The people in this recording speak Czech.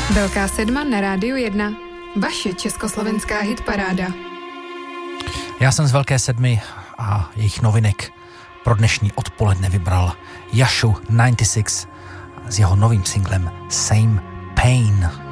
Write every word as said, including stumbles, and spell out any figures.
Velká sedma na Rádiu jedna. Vaše československá hitparáda. Já jsem z Velké sedmi a jejich novinek pro dnešní odpoledne vybral Jashu devadesát šest s jeho novým singlem Same Pain.